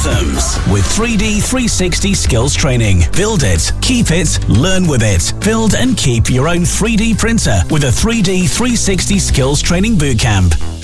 systems with 3D 360 skills training. Build it, keep it, learn with it. Build and keep your own 3D printer with a 3D 360 skills training bootcamp.